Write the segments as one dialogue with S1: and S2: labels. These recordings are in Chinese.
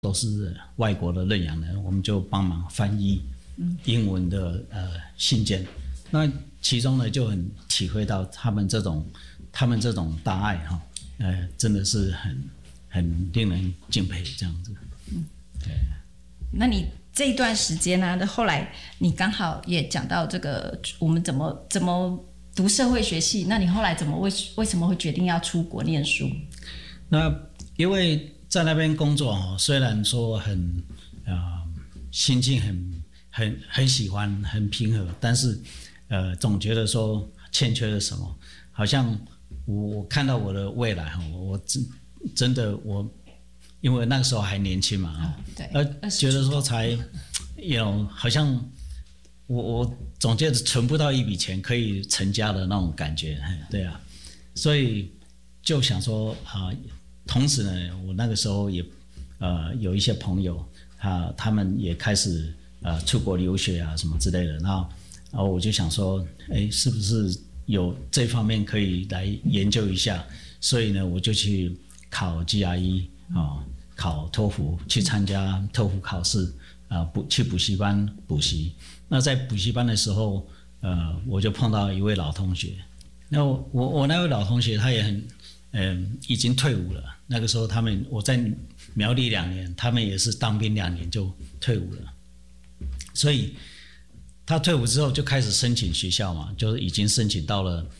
S1: 都是外国的认养人，我们就帮忙翻译英文的信件。那其中呢，就很体会到他们这种大爱哈，真的是很令人敬佩这样子。对。
S2: 那你这一段时间呢，后来你刚好也讲到这个，我们怎么读社会学系？那你后来为什么会决定要出国念书？
S1: 那因为在那边工作虽然说心境很喜欢，很平和，但是总觉得说欠缺了什么。好像我看到我的未来我真的因为那个时候还年轻嘛觉得说才好像我总觉得存不到一笔钱可以成家的那种感觉，对啊，所以就想说同时呢，我那个时候也有一些朋友他们也开始出国留学啊什么之类的，然后我就想说，是不是有这方面可以来研究一下？所以呢，我就去考 GRE 考托福，去参加托福考试去补习班补习。那在补习班的时候，我就碰到一位老同学。那我那位老同学他也已经退伍了。那个时候我在苗栗2年，他们也是当兵2年就退伍了。所以他退伍之后就开始申请学校嘛，就是已经申请到了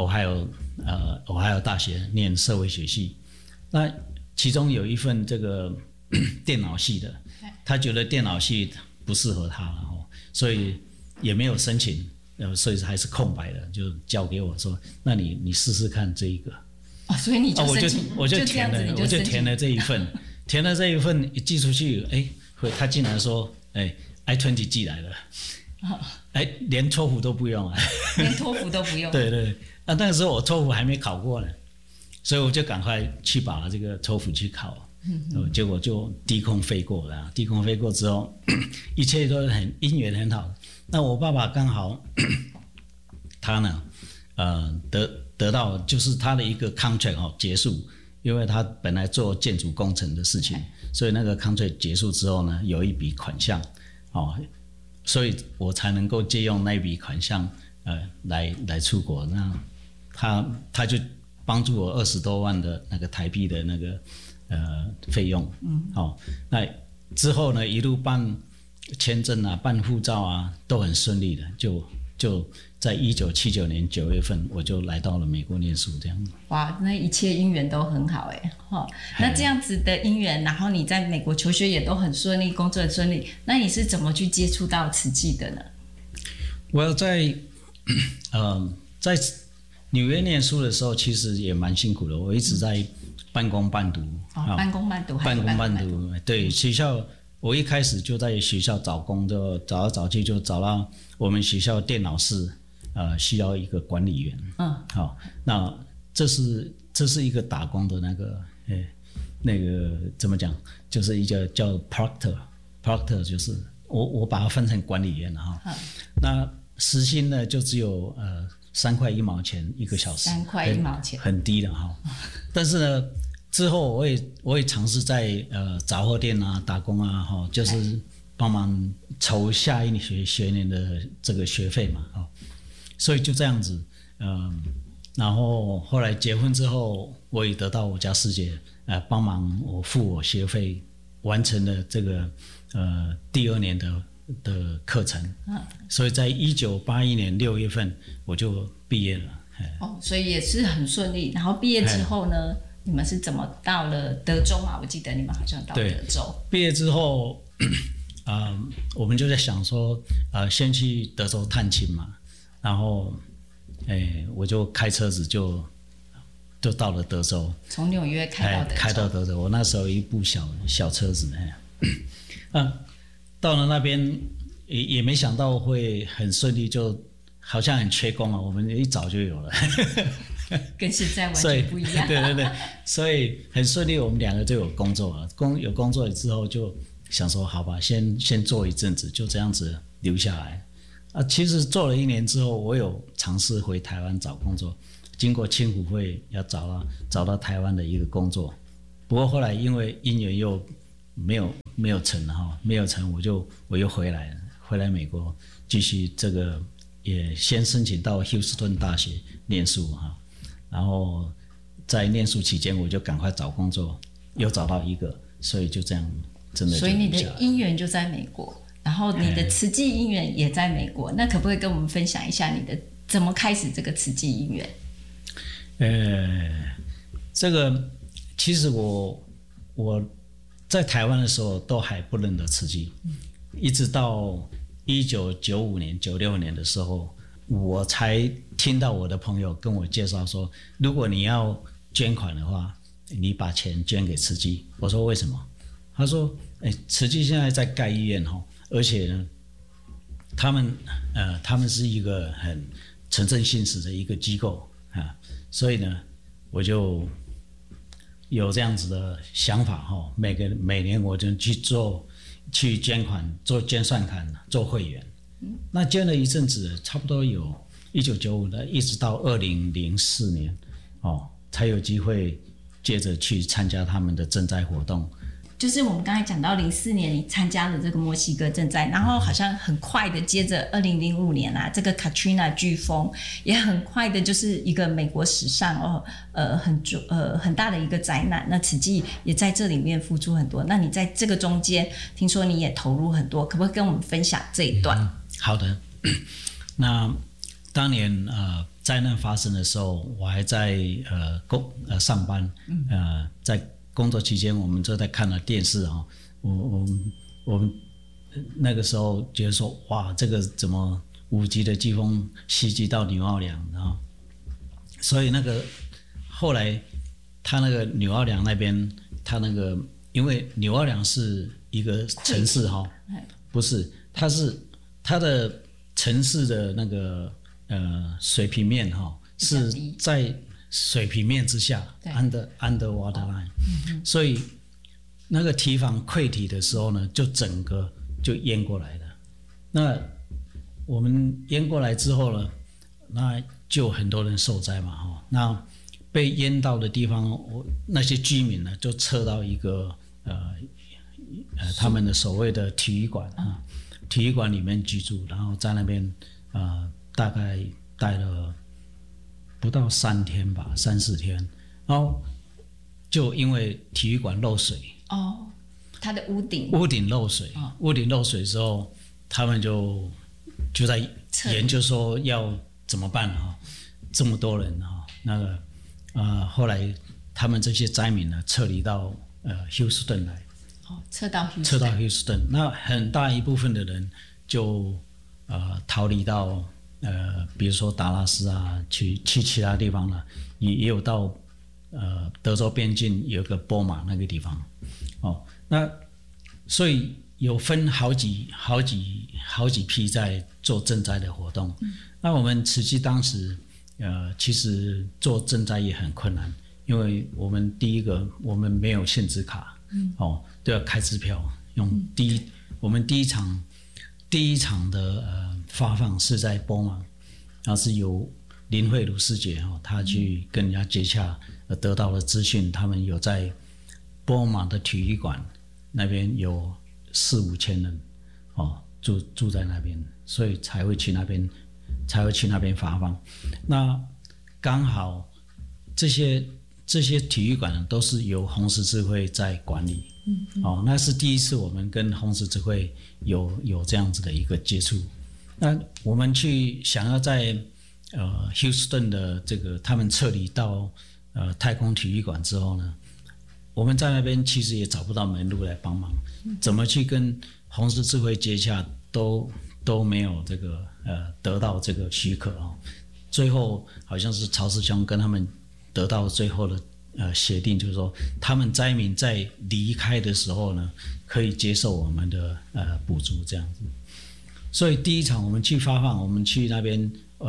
S1: Ohio 大学念社会学系。那其中有一份这个电脑系的，他觉得电脑系不适合他了所以也没有申请，所以还是空白的，就交给我说，那你试试看这一个。
S2: 所以你就申请，
S1: 我就填了这一份，填了这一份一寄出去，他竟然说，I-20 寄来了，连托福都不用啊，
S2: 连托福都不用。
S1: 对，那个时候我托福还没考过呢，所以我就赶快去把这个托福去考，结果就低空飞过了。低空飞过之后，一切都姻缘很好。那我爸爸刚好，他呢，得到就是他的一个 contract 结束，因为他本来做建筑工程的事情，所以那个 contract 结束之后呢，有一笔款项所以我才能够借用那一笔款项来出国。那他就帮助我20多万的那个台币的那个费用。那之后呢，一路办签证啊，办护照啊，都很顺利的，就在1979年9月份，我就来到了美国念书，这样。
S2: 哇，那一切姻缘都很好那这样子的姻缘，然后你在美国求学也都很顺利，工作很顺利，那你是怎么去接触到慈济的呢？
S1: 我在纽约念书的时候，其实也蛮辛苦的，我一直在半工半读。
S2: 半工半读。
S1: 对，学校我一开始就在学校找工，就找来找去就找到我们学校电脑室需要一个管理员。那这是一个打工的那个怎么讲，就是一个叫 Proctor 就是我把它分成管理员了那时薪呢就只有3块1毛钱1个小时
S2: ，3块1毛钱，
S1: 很低的但是呢，之后我也尝试在杂货店打工就是帮忙筹下一学年的这个学费嘛所以就这样子然后后来结婚之后，我也得到我家师姐帮忙我付我学费，完成了这个第2年的课程。所以在1981年6月份我就毕业了。
S2: 所以也是很顺利。然后毕业之后呢，你们是怎么到了德州嘛？我记得你们好像到德州。
S1: 毕业之后我们就在想说先去德州探亲嘛，然后我就开车子就到了德州，
S2: 从纽约
S1: 开到德州。我那时候一部小车子到了那边也没想到会很顺利，就好像很缺工我们一早就有了
S2: 跟现在完全不一样。
S1: 对，所以很顺利，我们2个就有工作了。有工作了之后就想说好吧，先做一阵子，就这样子留下来其实做了1年之后，我有尝试回台湾找工作，经过青辅会要找到台湾的一个工作，不过后来因为因缘又没有成哈，没有成我又回来美国继续这个，也先申请到休斯顿大学念书哈，然后在念书期间我就赶快找工作，又找到一个，所以就这样真的就。
S2: 所以你的姻缘就在美国，然后你的慈济姻缘也在美国，那可不可以跟我们分享一下你的怎么开始这个慈济姻缘？
S1: 这个其实我在台湾的时候都还不认得慈济，一直到1995年、96年的时候，我才听到我的朋友跟我介绍说，如果你要捐款的话，你把钱捐给慈济。我说为什么？他说，慈济现在在盖医院哈，而且呢，他们是一个很诚正信实的一个机构啊，所以呢，我就有这样子的想法哈，每年我就去捐款，做捐善款，做会员。那捐了一阵子，差不多有1995的，一直到2004年才有机会接着去参加他们的赈灾活动。
S2: 就是我们刚才讲到04年你参加了这个墨西哥赈灾，然后好像很快的接着2005年这个 Katrina 飓风也很快的就是一个美国史上很大的一个灾难，那慈济也在这里面付出很多。那你在这个中间听说你也投入很多，可不可以跟我们分享这一段？
S1: 好的，那当年灾难发生的时候，我还在上班，在工作期间，我们就在看了电视我们那个时候觉得说，哇，这个怎么5级的飓风袭击到纽奥良，然后，所以那个后来他那个纽奥良那边，他那个因为纽奥良是一个城市不是，它的城市的那个水平面是在水平面之下 underwater line，所以那个堤防溃堤的时候呢，就整个就淹过来了。那我们淹过来之后呢，那就很多人受灾嘛那被淹到的地方，那些居民呢就撤到一个他们的所谓的体育馆体育馆里面居住，然后在那边大概待了不到3天吧，3、4天，然后就因为体育馆漏水
S2: 它的屋顶
S1: 漏水，屋顶漏水之后，他们就在研究说要怎么办这么多人那个后来他们这些灾民呢撤离到休斯顿来，
S2: 撤到
S1: 休斯顿，那很大一部分的人就逃离到比如说达拉斯去其他地方了，也有到德州边境有个波马那个地方那所以有分好几批在做赈灾的活动。那我们慈济当时其实做赈灾也很困难，因为我们第一个我们没有限制卡都要开支票，我们第一场的发放是在波马，然后是由林慧茹师姐她去跟人家接洽，得到了资讯，他们有在波马的体育馆那边有4、5千人住在那边，所以才会去那边发放。那刚好这些体育馆都是由红十字会在管理，那是第一次我们跟红十字会有这样子的一个接触。那我们去想要在Houston 的这个他们撤离到太空体育馆之后呢，我们在那边其实也找不到门路来帮忙，怎么去跟红十字会接洽都没有这个得到这个许可最后好像是曹师兄跟他们得到最后的协定，就是说他们灾民在离开的时候呢，可以接受我们的补助这样子。所以第一场我们去发放，我们去那边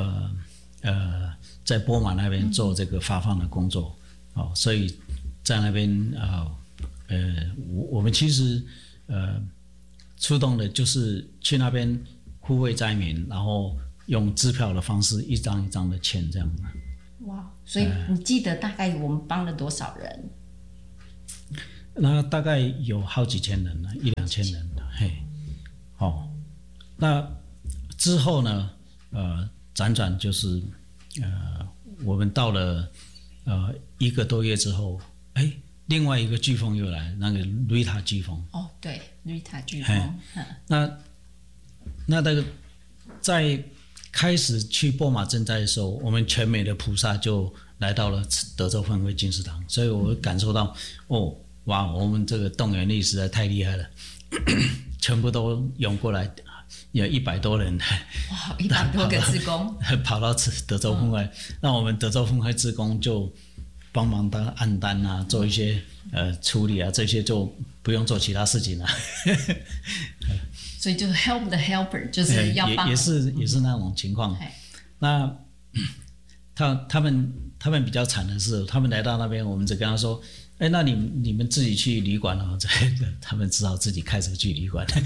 S1: 在波马那边做这个发放的工作所以在那边我们其实出动的就是去那边护卫灾民，然后用支票的方式一张一张的签这样。
S2: 哇，所以你记得大概我们帮了多少人？
S1: 那大概有好几千人了，1-2千人了，嘿，哦，那之后呢，辗转就是我们到了1个多月之后，另外一个飓风又来，那个瑞塔飓风。
S2: 哦，对，瑞塔飓风。
S1: 那个在开始去波马赈灾的时候，我们全美的菩萨就来到了德州分会金石堂，所以我感受到，哇，我们这个动员力实在太厉害了，全部都涌过来，有100多人，
S2: 哇，100多个志工
S1: 跑到德州分会，那我们德州分会志工就帮忙当按单啊，做一些处理啊，这些就不用做其他事情了。
S2: 所以就是 help the helper， 就是要帮忙，
S1: 也是那种情况。那他们比较惨的是，他们来到那边，我们只跟他说，那你们自己去旅馆哦，他们只好自己开车去旅馆。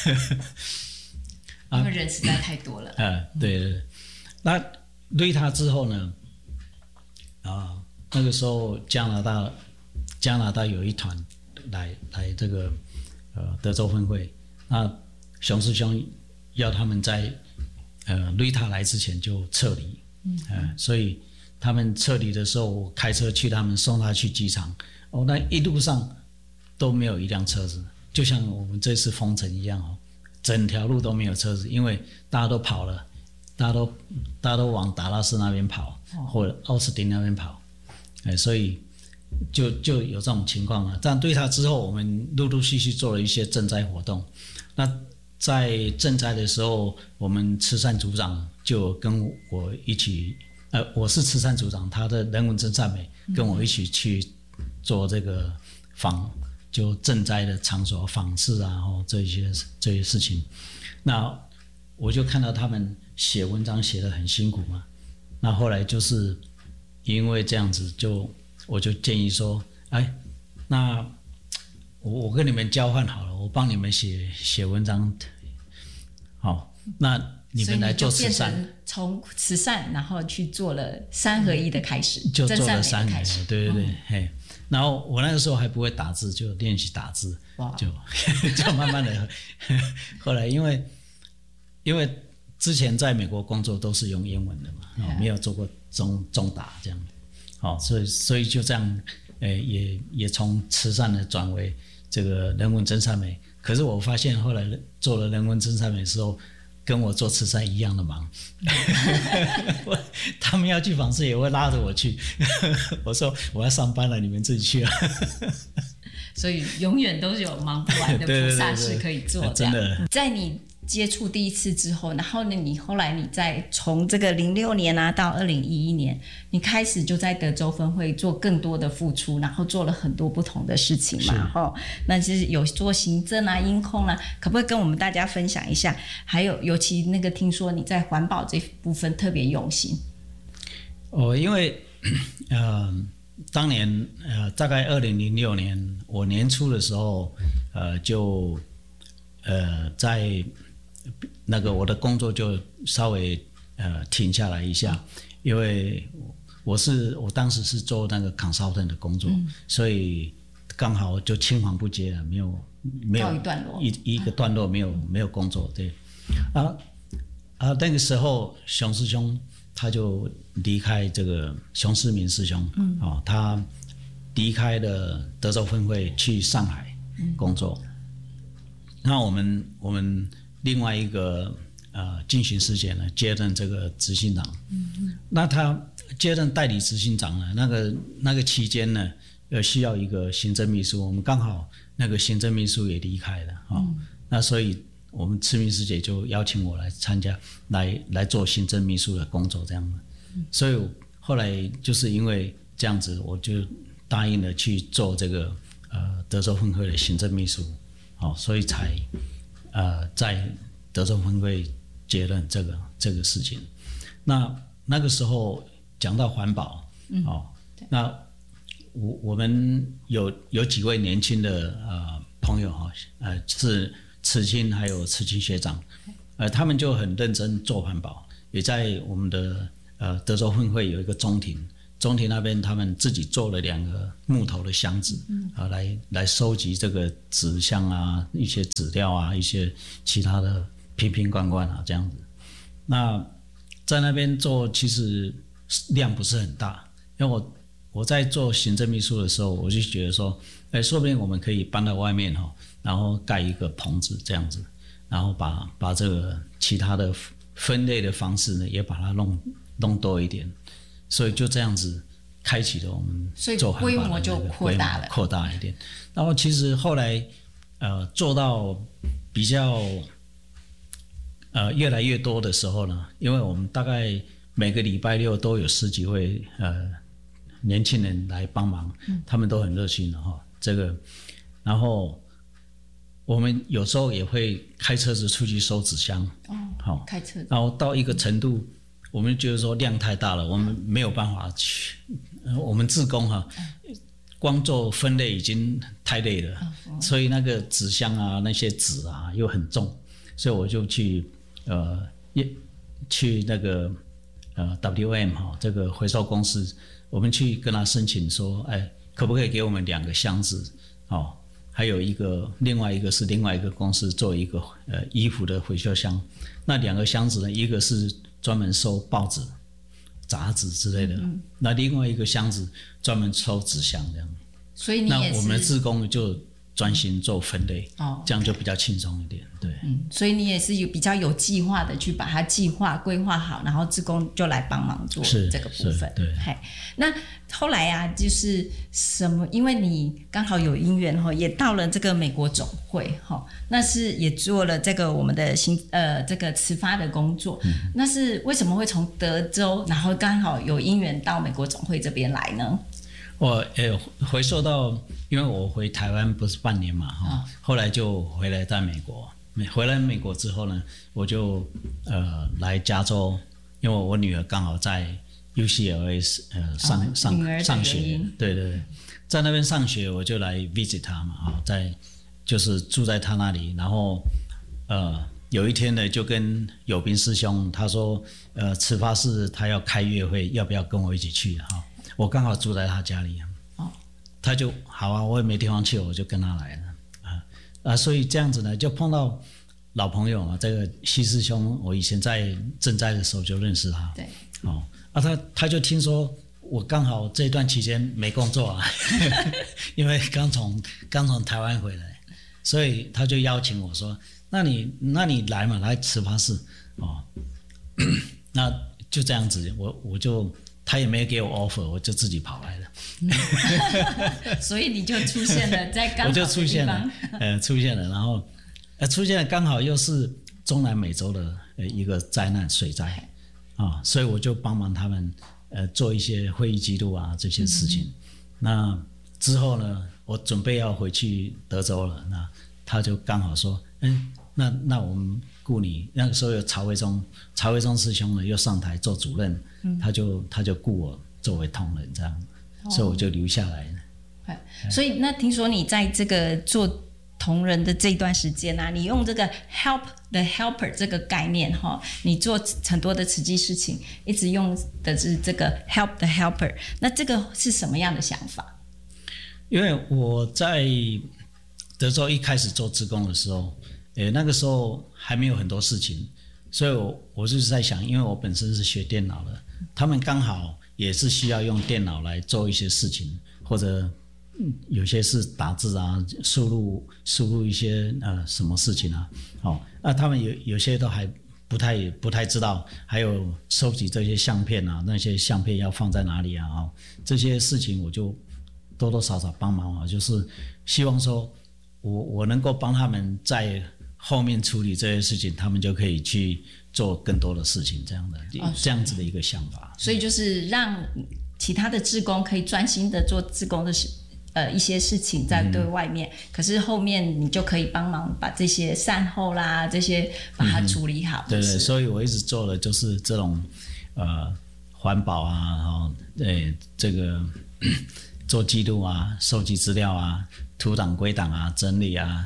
S2: 因为人实在太多了。
S1: 对。那瑞塔之后呢？那个时候加拿大有一团来这个德州分会，那熊师兄要他们在瑞塔来之前就撤离，所以他们撤离的时候，我开车去他们送他去机场，那一路上都没有一辆车子，就像我们这次封城一样整条路都没有车子，因为大家都跑了，大家都往达拉斯那边跑，或者奥斯汀那边跑，所以就有这种情况了。但对他之后，我们陆陆续续做了一些赈灾活动。那在赈灾的时候，我们慈善组长就跟我一起，我是慈善组长，他的人文真善美跟我一起去做这个就赈灾的场所访视啊，这些事情。那我就看到他们写文章写得很辛苦嘛。那后来就是因为这样子，我就建议说，那我跟你们交换好了，我帮你们写文章，那你们来做慈善。
S2: 所以你就变成从慈善，然后去做了3合1的开始，
S1: 就做了3合1，对。然后我那个时候还不会打字，就练习打字，就慢慢的。后来因为之前在美国工作都是用英文的嘛，没有做过中打这样，所以就这样，也从慈善的转为这个人文真善美。可是我发现后来做了人文真善美的时候，跟我做慈善一样的忙。他们要去访视也会拉着我去，我说我要上班了，你们自己去啊。
S2: 所以永远都是有忙不完的菩萨事可以做。
S1: 真的，
S2: 在你接触第一次之后，然后呢，你后来再从这个06年到2011年，你开始就在德州分会做更多的付出，然后做了很多不同的事情嘛，那其实有做行政啊、音控啊，可不可以跟我们大家分享一下？还有尤其那个听说你在环保这部分特别用心。因为
S1: 当年大概2006年我年初的时候，就在那个我的工作就稍微停下来一下，因为我当时是做那个 consultant 的工作，所以刚好就青黄不接了，没有
S2: 告一段落，
S1: 一个段落没有工作，对。那个时候熊师兄他就离开这个熊世民师兄，他离开了德州分会去上海工作。那我们另外一个进行师姐呢接任这个执行长，那他接任代理执行长呢，那个期间呢，需要一个行政秘书，我们刚好那个行政秘书也离开了那所以我们慈明师姐就邀请我来参加，来做行政秘书的工作这样的，所以后来就是因为这样子，我就答应了去做这个德州分会的行政秘书，所以才在德州分会接任这个事情。那个时候讲到环保，那我们有几位年轻的朋友是慈青还有慈青学长，他们就很认真做环保，也在我们的德州分会有一个中庭， 中庭那边他们自己做了2个木头的箱子，来收集这个纸箱啊、一些纸料啊、一些其他的瓶瓶罐罐啊这样子。那在那边做其实量不是很大，因为我在做行政秘书的时候，我就觉得说，说不定我们可以搬到外面然后盖一个棚子这样子，然后把这个其他的分类的方式呢，也把它弄多一点，所以就这样子开启了我们做汉堡的那个规模，
S2: 所以规模就
S1: 扩大一点。然后其实后来做到比较越来越多的时候呢，因为我们大概每个礼拜6都有10几位年轻人来帮忙，他们都很热心的这个，然后我们有时候也会开车子出去收纸箱，
S2: 开车子，
S1: 然后到一个程度，我们觉得说量太大了，我们没有办法去，我们志工光做分类已经太累了，所以那个纸箱啊，那些纸啊又很重，所以我就去那个WM 这个回收公司，我们去跟他申请说，可不可以给我们2个箱子还有另外一个是另外一个公司做一个衣服的回收箱，那2个箱子呢，一个是专门收报纸、杂志之类的，那另外一个箱子专门收纸箱这样。
S2: 所以你也是，
S1: 那我们的志工就专心做分类，这样就比较轻松一点。对，
S2: 所以你也是比较有计划的去把它计划规划好，然后志工就来帮忙做这个部分。
S1: 对，
S2: 那后来啊，就是什么？因为你刚好有因缘也到了这个美国总会那是也做了这个我们的这个慈发的工作。那是为什么会从德州，然后刚好有因缘到美国总会这边来呢？
S1: 我回溯到，因为我回台湾不是半年嘛，后来就回来在美国。回来美国之后呢，我就来加州，因为我女儿刚好在 UCLA 上学，对，在那边上学，我就来 visit 她嘛，就是住在她那里，然后有一天呢，就跟友斌师兄他说，慈发寺他要开月会，要不要跟我一起去我刚好住在他家里，他就好啊，我也没地方去，我就跟他来了所以这样子呢，就碰到老朋友嘛。这个西师兄，我以前在赈灾的时候就认识他，
S2: 对，
S1: 他就听说我刚好这段期间没工作因为刚从台湾回来，所以他就邀请我说，那你来嘛，来慈发寺那就这样子，我就。他也没给我 offer， 我就自己跑来了。
S2: 所以你就出现了在刚好的地方。我就出现
S1: 了，然后出现了刚好又是中南美洲的一个灾难水灾所以我就帮忙他们做一些会议记录啊这些事情。那之后呢，我准备要回去德州了，那他就刚好说，那我们雇你。那个时候有曹维忠师兄呢又上台做主任，他就雇我作为同仁这样，所以我就留下来了。
S2: 所以那听说你在这个做同仁的这段时间你用这个 help the helper 这个概念你做很多的慈济事情，一直用的是这个 help the helper。那这个是什么样的想法？
S1: 因为我在德州一开始做志工的时候，那个时候还没有很多事情，所以我就是在想，因为我本身是学电脑的，他们刚好也是需要用电脑来做一些事情，或者有些是打字啊，输入一些什么事情他们有些都还不太知道，还有收集这些相片啊，那些相片要放在哪里这些事情我就多多少少帮忙就是希望说我能够帮他们在后面处理这些事情，他们就可以去做更多的事情，这样子的一个想法。
S2: 所以就是让其他的志工可以专心的做志工的一些事情在对外面，可是后面你就可以帮忙把这些善后啦这些把它处理好。
S1: 对，所以我一直做的就是这种环保啊，这个做记录啊，收集资料啊，图档归档啊，整理啊，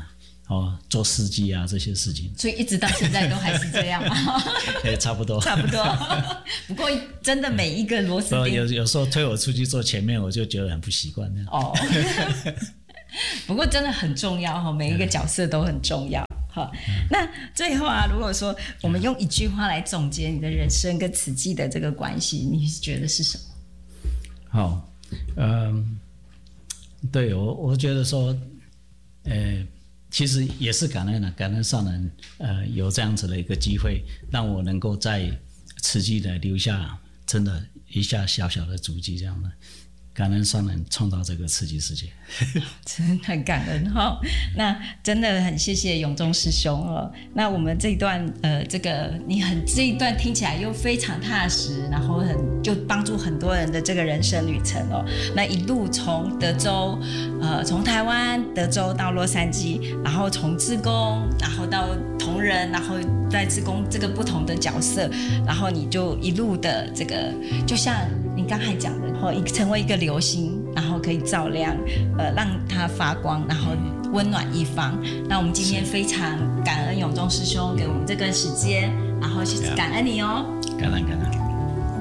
S1: 做司机啊这些事情。
S2: 所以一直到现在都还是这样吗？
S1: 差不多。
S2: 不过真的每一个螺丝钉，
S1: 有时候推我出去坐前面，我就觉得很不习惯。
S2: 哦，不过真的很重要，每一个角色都很重要。那最后啊，如果说我们用一句话来总结你的人生跟慈济的这个关系，你觉得是什么？
S1: 好，对，我觉得说，其实也是感恩感恩上人，有这样子的一个机会，让我能够在慈济的留下真的一下小小的足迹，这样的。感恩上人创造这个慈济世界，
S2: 真的很感恩哈。那真的很谢谢永忠师兄哦。那我们这一段这一段听起来又非常踏实，然后就帮助很多人的这个人生旅程哦。那一路从德州，从台湾德州到洛杉矶，然后从志工，然后到同仁，然后在志工这个不同的角色，然后你就一路的这个，就像你刚才讲的，成为一个流星，然后可以照亮，让它发光，然后温暖一方。那我们今天非常感恩永忠师兄给我们这个时间，然后感恩你哦，
S1: 感恩。